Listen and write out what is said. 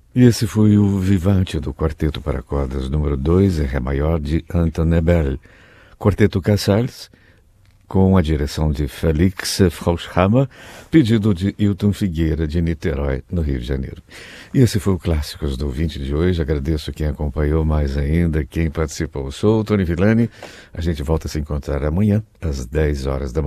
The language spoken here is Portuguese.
E esse foi o Vivante do Quarteto para Cordas número 2, em Ré maior, de Anton Nebel. Quarteto Casals, com a direção de Felix Frauschhammer, pedido de Hilton Figueira, de Niterói, no Rio de Janeiro. E esse foi o Clássicos do ouvinte de hoje. Agradeço quem acompanhou, mais ainda quem participou. Sou o Tony Villani. A gente volta a se encontrar amanhã, às 10 horas da manhã.